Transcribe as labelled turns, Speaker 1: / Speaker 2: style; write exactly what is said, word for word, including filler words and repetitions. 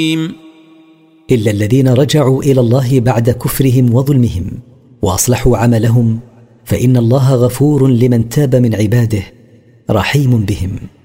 Speaker 1: إلا الذين رجعوا إلى الله بعد كفرهم وظلمهم وأصلحوا عملهم فإن الله غفور لمن تاب من عباده رحيم بهم.